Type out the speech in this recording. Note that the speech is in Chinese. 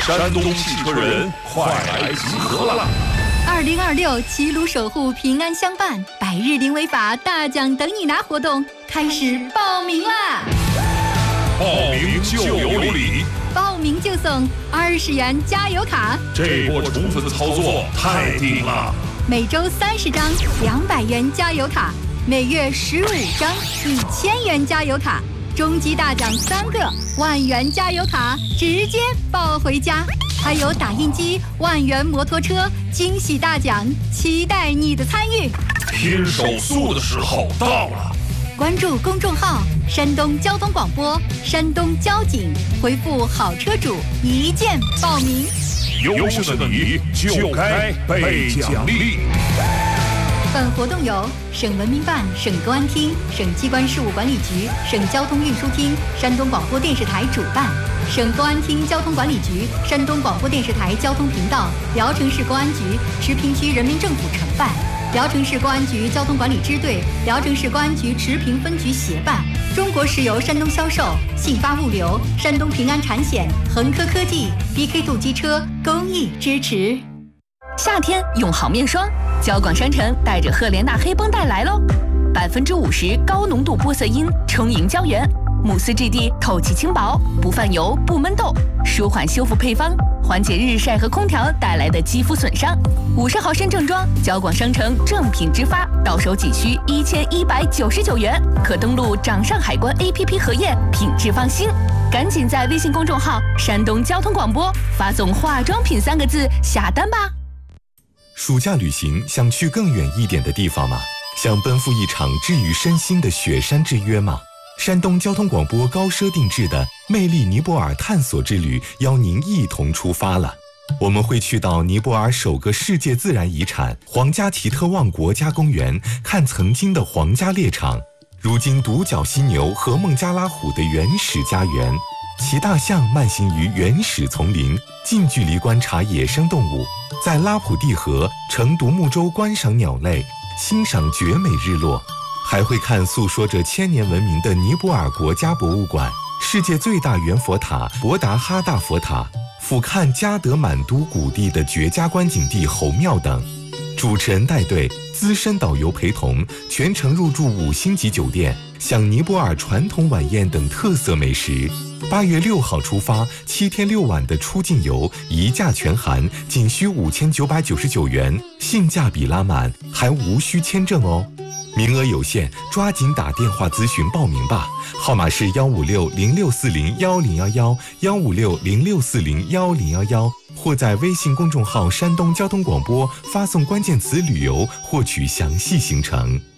山东汽车人快来集合了 ！2026齐鲁守护平安相伴，100日零违法大奖等你拿活动开始报名啦！ 报名就有礼， 报名就送20元加油卡。 这波宠粉操作太顶了！ 每周30张200元加油卡，每月15张1000元加油卡。终极大奖3个10000元加油卡，直接抱回家。还有打印机、10000元摩托车，惊喜大奖，期待你的参与。 拼手速的时候到了！ 关注公众号“山东交通广播”、“山东交警”，回复“好车主”一键报名。 优秀的你就该被奖励。 本活动由省文明办、省公安厅、省机关事务管理局、省交通运输厅、山东广播电视台主办，省公安厅交通管理局、山东广播电视台交通频道、聊城市公安局、池平区人民政府承办，聊城市公安局交通管理支队、聊城市公安局池平分局协办，中国石油山东销售、信发物流、山东平安产险、恒科科技、BK2机车公益支持。 夏天用好面霜，交广商城带着赫莲娜黑绷带来喽！50%高浓度玻色因充盈胶原，慕斯质地透气轻薄，不泛油不闷痘，舒缓修复配方，缓解日晒和空调带来的肌肤损伤。50毫升正装，交广商城正品直发，到手仅需1199元，可登录掌上海关 APP 核验，品质放心。赶紧在微信公众号“山东交通广播”发送“化妆品”3个字下单吧。 暑假旅行想去更远一点的地方吗？想奔赴一场治愈身心的雪山之约吗？山东交通广播高奢定制的魅力尼泊尔探索之旅邀您一同出发了。我们会去到尼泊尔首个世界自然遗产皇家提特旺国家公园，看曾经的皇家猎场，如今独角犀牛和孟加拉虎的原始家园，骑大象慢行于原始丛林，近距离观察野生动物，在拉普蒂河乘独木舟观赏鸟类，欣赏绝美日落，还会看诉说着1000年文明的尼泊尔国家博物馆，世界最大圆佛塔博达哈大佛塔，俯瞰加德满都谷地的绝佳观景地侯庙等。主持人带队，资深导游陪同，全程入住5星级酒店，享尼泊尔传统晚宴等特色美食。8月6号出发，7天6晚的出境游一价全含，仅需5999元，性价比拉满，还无需签证哦。名额有限，抓紧打电话咨询报名吧，号码是15606401011，15606401011，或在微信公众号山东交通广播发送关键词旅游获取详细行程。